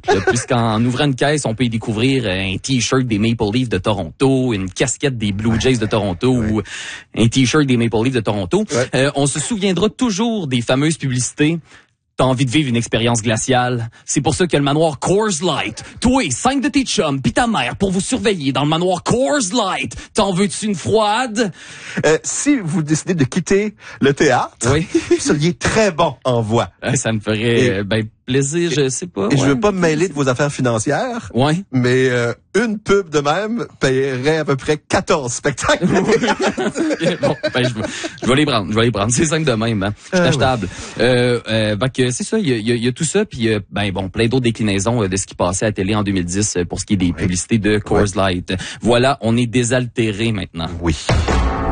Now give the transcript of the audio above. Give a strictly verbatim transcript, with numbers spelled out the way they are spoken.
Euh, Puisqu'en ouvrant une caisse, on peut y découvrir un T-shirt des Maple Leafs de Toronto, une casquette des Blue Jays de Toronto ouais. ou un T-shirt des Maple Leafs de Toronto. Ouais. Euh, on se souviendra toujours des fameuses publicités. T'as envie de vivre une expérience glaciale. C'est pour ça que le manoir Coors Light. Toi, cinq de tes chums, pis ta mère pour vous surveiller dans le manoir Coors Light. T'en veux-tu une froide? Euh, si vous décidez de quitter le théâtre, oui. vous seriez très bon en voix. Euh, ça me ferait et, ben plaisir, je sais pas. Et ouais. je veux pas me mêler de vos affaires financières. Ouais. Mais euh, une pub de même paierait à peu près quatorze spectacles. bon, ben, je, je vais les prendre, je vais les prendre. C'est simple de même, hein. Je suis euh, achetable. Ouais. Euh, euh, ben que c'est ça, il y a, y, a, y a tout ça, puis euh, ben bon, plein d'autres déclinaisons euh, de ce qui passait à la télé en deux mille dix euh, pour ce qui est des publicités de Coors Light. Voilà, on est désaltéré maintenant. Oui.